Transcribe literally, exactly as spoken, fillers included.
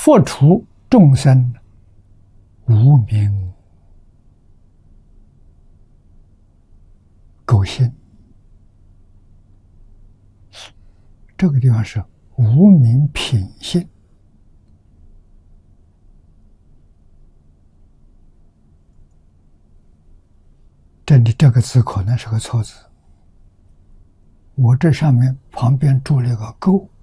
佛除众生无名苟心，这个地方是无名品性。这里这个字可能是个错字，我这上面旁边注了一个勾，